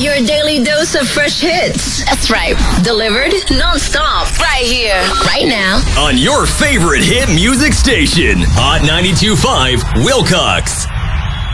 Your daily dose of fresh hits. That's right. Delivered non-stop. Right here. Right now. On your favorite hit music station. Hot 92.5 Wilcox.